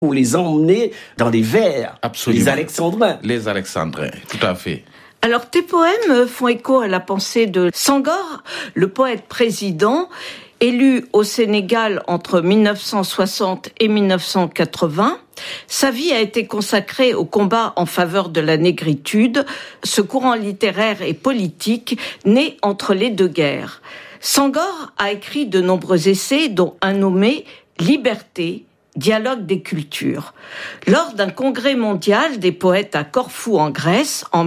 Ou les emmener dans les vers. Absolument. Les Alexandrins. Les Alexandrins, tout à fait. Alors, tes poèmes font écho à la pensée de Senghor, le poète président, élu au Sénégal entre 1960 et 1980. Sa vie a été consacrée au combat en faveur de la négritude, ce courant littéraire et politique né entre les deux guerres. Senghor a écrit de nombreux essais, dont un nommé « Liberté », dialogue des cultures. Lors d'un congrès mondial des poètes à Corfou en Grèce, en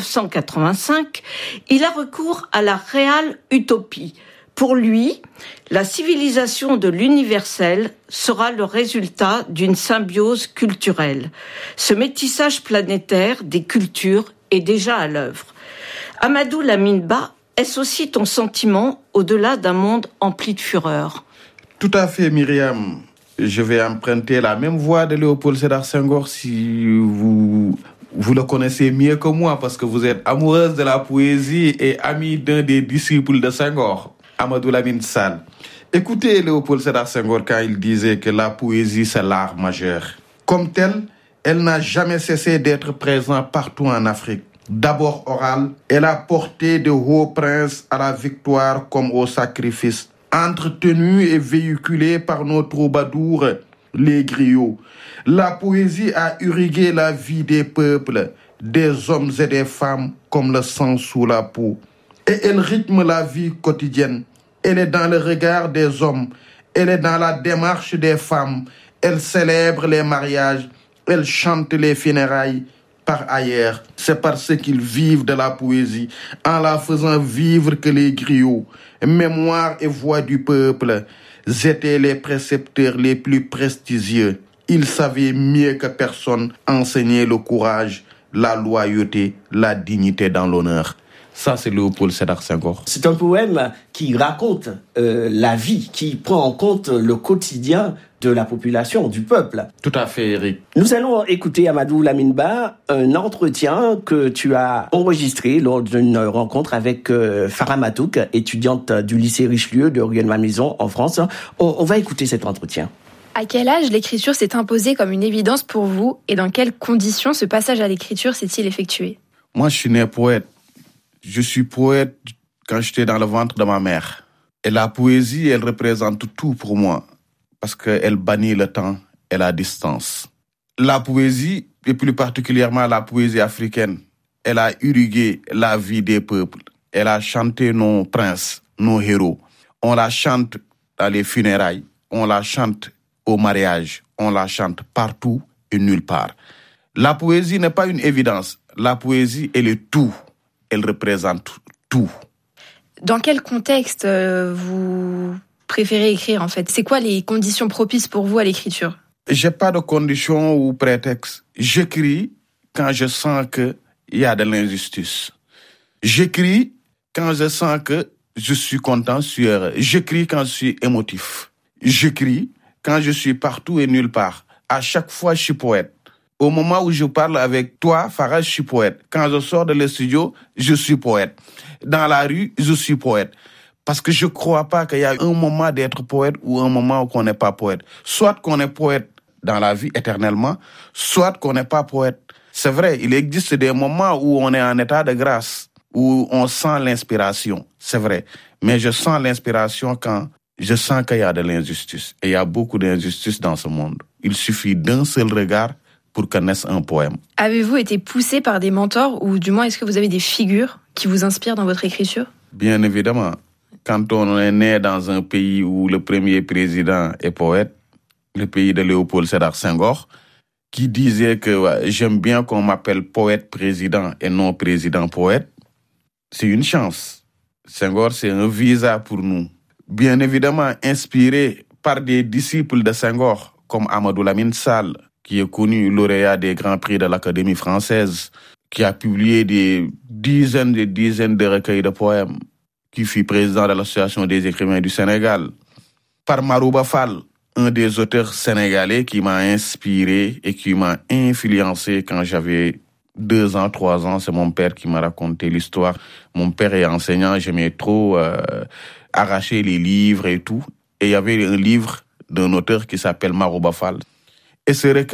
1985, il a recours à la réelle utopie. Pour lui, la civilisation de l'universel sera le résultat d'une symbiose culturelle. Ce métissage planétaire des cultures est déjà à l'œuvre. Amadou Lamine Ba, est-ce aussi ton sentiment au-delà d'un monde empli de fureur? Tout à fait, Myriam. Je vais emprunter la même voix de Léopold Sédar Senghor si vous le connaissez mieux que moi parce que vous êtes amoureuse de la poésie et amie d'un des disciples de Senghor, Amadou Lamine Sall. Écoutez Léopold Sédar Senghor quand il disait que la poésie c'est l'art majeur. Comme telle, elle n'a jamais cessé d'être présente partout en Afrique. D'abord orale, elle a porté de hauts princes à la victoire comme au sacrifice. Entretenue et véhiculée par nos troubadours, les griots. La poésie a irrigué la vie des peuples, des hommes et des femmes comme le sang sous la peau. Et elle rythme la vie quotidienne. Elle est dans le regard des hommes, elle est dans la démarche des femmes, elle célèbre les mariages, elle chante les funérailles. Par ailleurs, c'est parce qu'ils vivent de la poésie, en la faisant vivre que les griots, mémoire et voix du peuple, étaient les précepteurs les plus prestigieux. Ils savaient mieux que personne enseigner le courage, la loyauté, la dignité dans l'honneur. Ça, c'est Léopold Sédar Senghor. C'est un poème qui raconte la vie, qui prend en compte le quotidien de la population, du peuple. Tout à fait, Eric. Nous allons écouter Amadou Lamine Ba, un entretien que tu as enregistré lors d'une rencontre avec Farah Matouk, étudiante du lycée Richelieu de Rueil-Malmaison en France. On va écouter cet entretien. À quel âge l'écriture s'est imposée comme une évidence pour vous et dans quelles conditions ce passage à l'écriture s'est-il effectué? Moi, je suis né poète. Je suis poète quand j'étais dans le ventre de ma mère. Et la poésie, elle représente tout pour moi. Parce qu'elle bannit le temps et la distance. La poésie, et plus particulièrement la poésie africaine, elle a irrigué la vie des peuples. Elle a chanté nos princes, nos héros. On la chante dans les funérailles, on la chante au mariage, on la chante partout et nulle part. La poésie n'est pas une évidence. La poésie, elle est tout. Elle représente tout. Dans quel contexte vous préférez écrire, en fait? C'est quoi les conditions propices pour vous à l'écriture? J'ai pas de conditions ou prétextes. J'écris quand je sens qu'il y a de l'injustice. J'écris quand je sens que je suis content, je suis heureux. J'écris quand je suis émotif. J'écris quand je suis partout et nulle part. À chaque fois, je suis poète. Au moment où je parle avec toi, Farah, je suis poète. Quand je sors de le studio, je suis poète. Dans la rue, je suis poète. Parce que je crois pas qu'il y a un moment d'être poète ou un moment où on n'est pas poète. Soit qu'on est poète dans la vie éternellement, soit qu'on n'est pas poète. C'est vrai, il existe des moments où on est en état de grâce, où on sent l'inspiration. C'est vrai. Mais je sens l'inspiration quand je sens qu'il y a de l'injustice. Et il y a beaucoup d'injustice dans ce monde. Il suffit d'un seul regard pour qu'on naisse un poème. Avez-vous été poussé par des mentors ou du moins est-ce que vous avez des figures qui vous inspirent dans votre écriture? Bien évidemment. Quand on est né dans un pays où le premier président est poète, le pays de Léopold Sédar Senghor, qui disait que j'aime bien qu'on m'appelle poète président et non président poète, c'est une chance. Senghor, c'est un visa pour nous. Bien évidemment, inspiré par des disciples de Senghor, comme Amadou Lamine Sall, qui est connu lauréat des grands prix de l'Académie française, qui a publié des dizaines de recueils de poèmes, qui fut président de l'Association des écrivains du Sénégal. Par Marouba Fall, un des auteurs sénégalais qui m'a inspiré et qui m'a influencé quand j'avais 2 ans, 3 ans. C'est mon père qui m'a raconté l'histoire. Mon père est enseignant, j'aimais trop arracher les livres et tout. Et il y avait un livre d'un auteur qui s'appelle Marouba Fall. et ce recueil